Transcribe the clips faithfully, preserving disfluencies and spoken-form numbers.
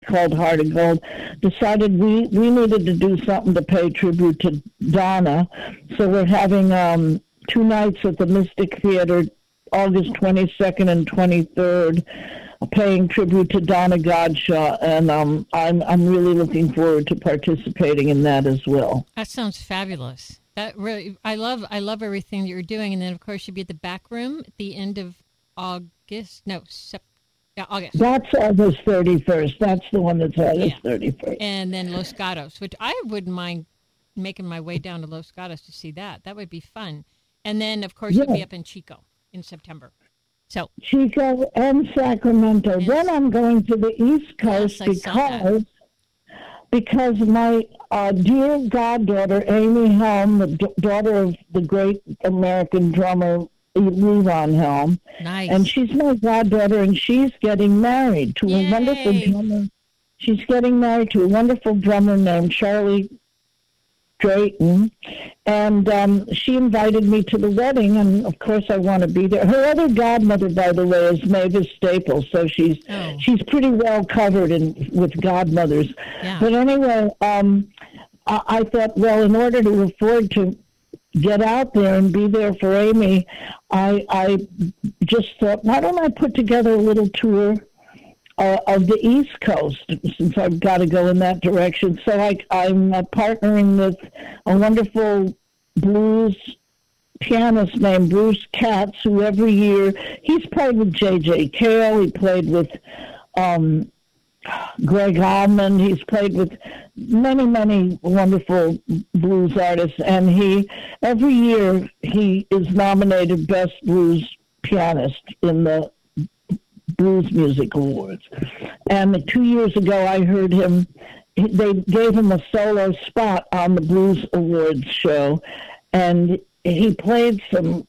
called Heart of Gold, decided we, we needed to do something to pay tribute to Donna. So we're having um, two nights at the Mystic Theater, August twenty-second and twenty-third, paying tribute to Donna Godshaw, and um, I'm I'm really looking forward to participating in that as well. That sounds fabulous. That really, I love I love everything that you're doing, and then of course you'll be at the Back Room at the end of August. No, September. Yeah, August. That's August thirty-first. That's the one that's August yeah. thirty-first. And then Los Gatos, which I wouldn't mind making my way down to Los Gatos to see that. That would be fun. And then, of course, yeah. you'll be up in Chico in September. So Chico and Sacramento. And then I'm going to the East Coast yes, because because my uh, dear goddaughter, Amy Helm, the d- daughter of the great American drummer Levon Helm. Nice. And she's my goddaughter, and she's getting married to Yay. a wonderful drummer. She's getting married to a wonderful drummer named Charlie Drayton. And um, she invited me to the wedding, and of course I want to be there. Her other godmother, by the way, is Mavis Staples, so she's oh. she's pretty well covered in with godmothers. Yeah. But anyway, um, I, I thought, well, in order to afford to get out there and be there for Amy, I I just thought, why don't I put together a little tour uh, of the East Coast, since I've got to go in that direction. So I, I'm uh, partnering with a wonderful blues pianist named Bruce Katz, who every year, he's played with J J Cale, he played with um, Greg Allman, he's played with many, many wonderful blues artists, and he, every year, he is nominated Best Blues Pianist in the Blues Music Awards. And two years ago, I heard him, they gave him a solo spot on the Blues Awards show, and he played some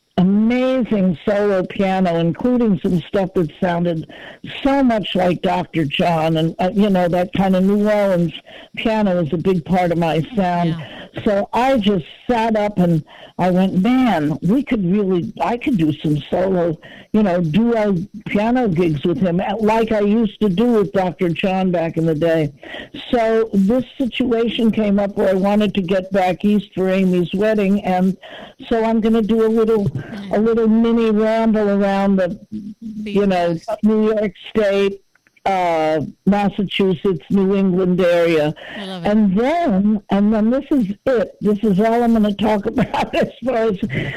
amazing solo piano, including some stuff that sounded so much like Doctor John. And, uh, you know, that kind of New Orleans piano is a big part of my sound. Yeah. So I just sat up and I went, man, we could really, I could do some solo, you know, duo piano gigs with him, like I used to do with Doctor John back in the day. So this situation came up where I wanted to get back east for Amy's wedding, and so I'm going to do a little, a little mini ramble around the, you know, New York State, uh, Massachusetts, New England area. I love it. And then, and then this is it. This is all I'm going to talk about as far as,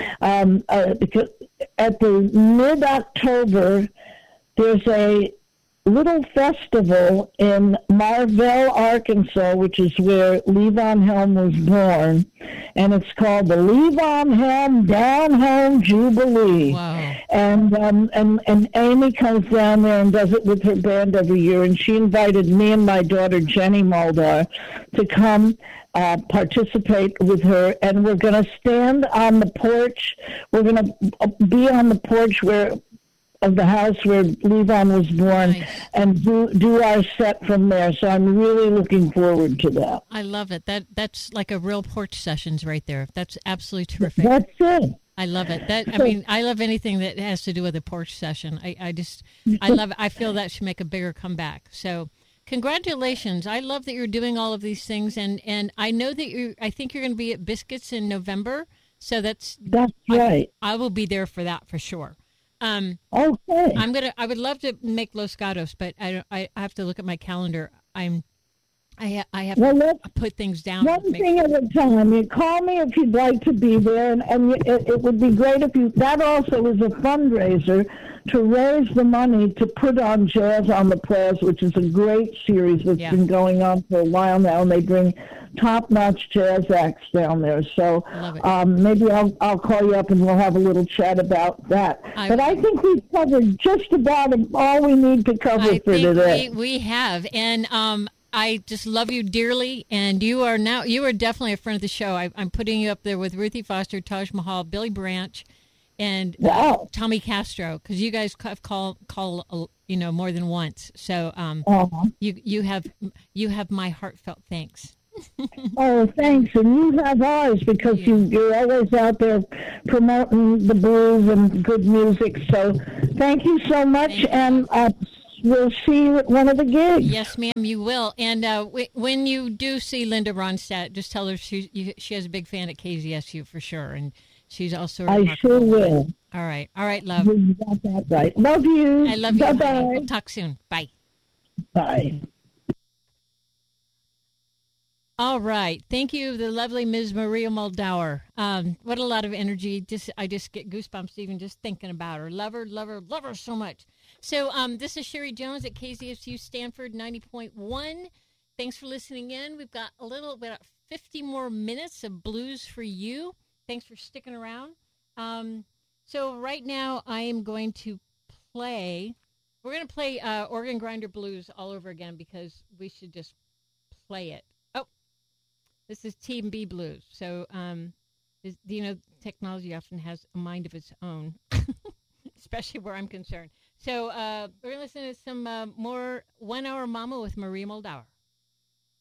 um, uh, because at the mid-October, there's a little festival in Marvell, Arkansas, which is where Levon Helm was born, and it's called the Levon Helm Down Home Jubilee. Wow. And um, and and Amy comes down there and does it with her band every year, and she invited me and my daughter Jenny Muldar to come uh, participate with her, and we're going to stand on the porch. We're going to be on the porch where of the house where Levon was born, nice. and do do our set from there. So I'm really looking forward to that. I love it. That that's like a real porch sessions right there. That's absolutely terrific. That's it. I love it. That I mean, I love anything that has to do with a porch session. I, I just I love it. I feel that should make a bigger comeback. So congratulations. I love that you're doing all of these things, and, and I know that you I think you're going to be at Biscuits in November. So that's That's right. I, I will be there for that for sure. Um, okay. I'm gonna. I would love to make Los Gatos, but I don't. I have to look at my calendar. I'm. I ha, I have well, to put things down. One thing at a time. You call me if you'd like to be there, and, and it, it would be great if you. That also is a fundraiser to raise the money to put on Jazz on the Plaza, which is a great series that's yeah. been going on for a while now, and they bring top-notch jazz acts down there. So um, maybe I'll I'll call you up and we'll have a little chat about that. I, but I think we've covered just about all we need to cover I for think today. We, we have, and um, I just love you dearly, and you are now you are definitely a friend of the show. I, I'm putting you up there with Ruthie Foster, Taj Mahal, Billy Branch, and wow. uh, Tommy Castro, because you guys have called call uh, you know more than once. So um, uh-huh. you you have you have my heartfelt thanks. Oh, thanks, and you have ours, because yeah. you, you're always out there promoting the blues and good music. So thank you so much, Thank and uh, will see you at one of the gigs. Yes, ma'am, you will. And uh, w- when you do see Linda Ronstadt, just tell her she you, she has a big fan at K Z S U for sure, and she's also. A I sure will. All right, all right, love. You got that right. Love you. I love you. Bye bye. We'll talk soon. Bye. Bye. All right. Thank you, the lovely Miz Maria Muldaur. Um, what a lot of energy. Just I just get goosebumps even just thinking about her. Love her, love her, love her so much. So um, this is Sherry Jones at K Z S U Stanford ninety point one. Thanks for listening in. We've got a little bit, fifty more minutes of blues for you. Thanks for sticking around. Um, so right now I am going to play, we're going to play uh, Organ Grinder Blues all over again because we should just play it. This is T and B Blues. So, um, is, you know, technology often has a mind of its own, especially where I'm concerned. So uh, we're going to listen to some uh, more One Hour Mama with Maria Muldaur.